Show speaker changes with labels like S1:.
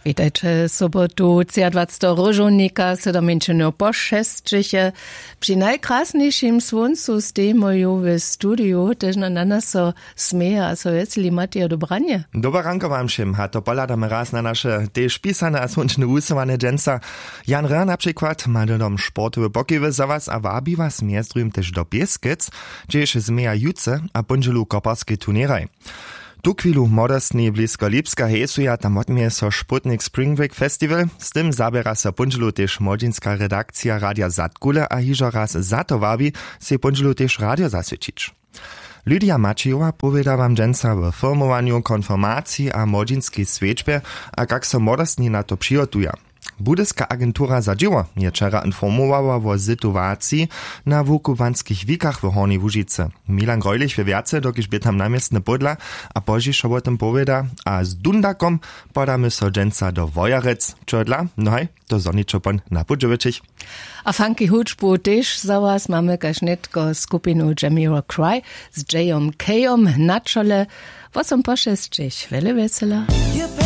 S1: Witajcie sobotu 20. rożownika 7 po 6 przy najkrasniejszym słońcu zdejmują w studiu, też na nas so smieje, a so weseli Matija dobranie.
S2: Dobar ranko wam všem, a to poladamy raz na nasze tež pisane a słončne usuwane dżęca. Jan Röhr na przykład ma dom sportowe pokiwy za was, a wabi was miestrujem też do Bieskic, gdzieś zmieja juce a bunżelu koparskie turnieraj. Tu chwilu modestnie blisko Lipska hesuja tam odmie so Sputnik Spring Break Festival, z tym zabiera se bunżelu też młodzieńska redakcja Radia Zadgule, a hižo raz za to wabi se bunżelu też radio zasvěčić. Lydia Macijowa powiada wam dżęca w formowaniu konfirmacji a młodzieńskiej svěčbě a jak so modestnie na to przygotuja. Budyska agentura za dzieło je wczera informowała o sytuacji na wukuwanskich wikach w Hornej Łužice. Milan Grojlich wie wiace, dokiż by tam namiestne podla, a požiš o tym powiada, a z Dundakom podamy so dżęca do Wojarec. Czodla? No hej, to Zoniczopon na Budżewiczich.
S1: A funky huczbu też za was mamy kaźnetko skupinu Jamiroquai z Jayom Kejom na czole. Was po 6 wiele wesela.